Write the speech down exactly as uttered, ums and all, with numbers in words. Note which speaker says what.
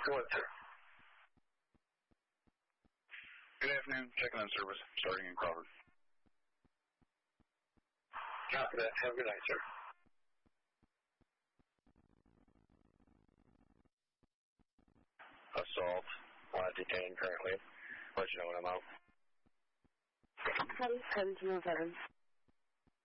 Speaker 1: Go ahead, sir.
Speaker 2: Good afternoon. Checking on service. Starting in Crawford.
Speaker 1: Copy that. Have a good night, sir.
Speaker 3: Assault. Uh, detained currently. Let you know when I'm out.
Speaker 4: seven seven zero seven.